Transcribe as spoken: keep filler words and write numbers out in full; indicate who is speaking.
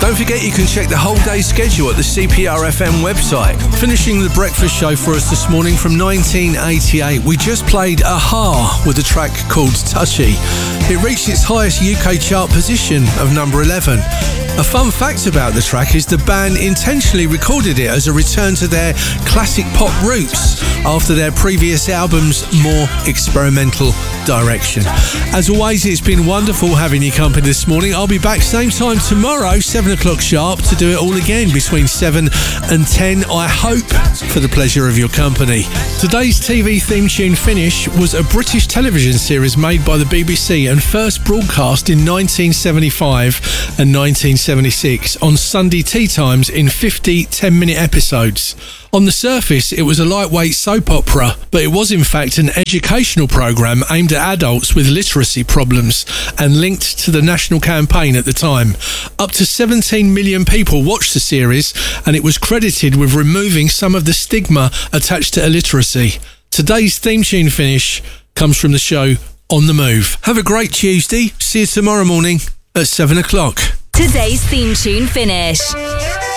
Speaker 1: Don't forget you can check the whole day's schedule at the C P R F M website. Finishing the breakfast show for us this morning from nineteen eighty-eight, we just played Aha with a track called Touchy. It reached its highest U K chart position of number eleven. A fun fact about the track is the band intentionally recorded it as a return to their classic pop roots after their previous album's more experimental direction. As always, it's been wonderful having your company this morning. I'll be back same time tomorrow, seven o'clock sharp, to do it all again between seven and ten, I hope, for the pleasure of your company. Today's T V theme tune finish was a British television series made by the B B C and first broadcast in nineteen seventy-five and nineteen seventy-six on Sunday tea times in fifty ten-minute episodes. On the surface, it was a lightweight soap opera, but it was in fact an educational programme aimed at adults with literacy problems and linked to the national campaign at the time. Up to seventeen million people watched the series, and it was credited with removing some of the stigma attached to illiteracy. Today's theme tune finish comes from the show On The Move. Have a great Tuesday. See you tomorrow morning at seven o'clock.
Speaker 2: Today's theme tune finish.